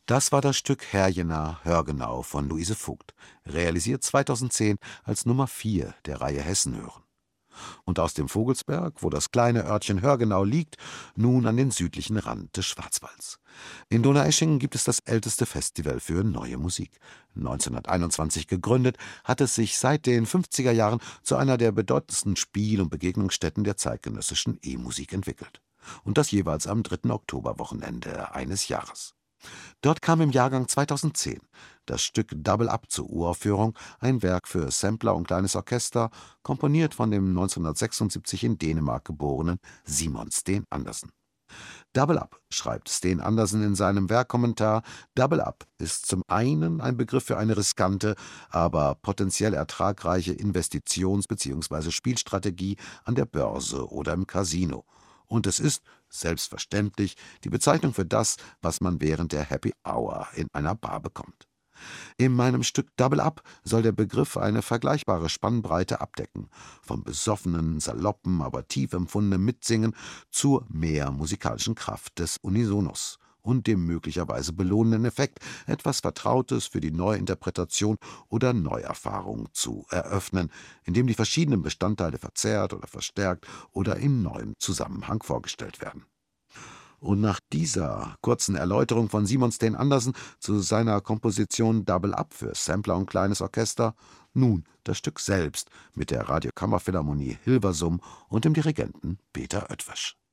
Das war das Stück Herrjena Hörgenau von Luise Voigt, realisiert 2010 als Nummer 4 der Reihe Hessen hören. Und aus dem Vogelsberg, wo das kleine Örtchen Hörgenau liegt, nun an den südlichen Rand des Schwarzwalds. In Donaueschingen gibt es das älteste Festival für neue Musik. 1921 gegründet, hat es sich seit den 50er Jahren zu einer der bedeutendsten Spiel- und Begegnungsstätten der zeitgenössischen E-Musik entwickelt. Und das jeweils am 3. Oktoberwochenende eines Jahres. Dort kam im Jahrgang 2010 das Stück Double Up zur Uraufführung, ein Werk für Sampler und kleines Orchester, komponiert von dem 1976 in Dänemark geborenen Simon Steen Andersen. Double Up, schreibt Steen Andersen in seinem Werkkommentar, Double Up ist zum einen ein Begriff für eine riskante, aber potenziell ertragreiche Investitions- bzw. Spielstrategie an der Börse oder im Casino. Und es ist, selbstverständlich, die Bezeichnung für das, was man während der Happy Hour in einer Bar bekommt. In meinem Stück Double Up soll der Begriff eine vergleichbare Spannbreite abdecken, vom besoffenen, saloppen, aber tief empfundenen Mitsingen zur mehr musikalischen Kraft des Unisonos und dem möglicherweise belohnenden Effekt, etwas Vertrautes für die Neuinterpretation oder Neuerfahrung zu eröffnen, indem die verschiedenen Bestandteile verzerrt oder verstärkt oder in neuem Zusammenhang vorgestellt werden. Und nach dieser kurzen Erläuterung von Simon Steen Andersen zu seiner Komposition Double Up für Sampler und kleines Orchester, nun das Stück selbst mit der Radiokammerphilharmonie Hilversum und dem Dirigenten Peter Oetwisch.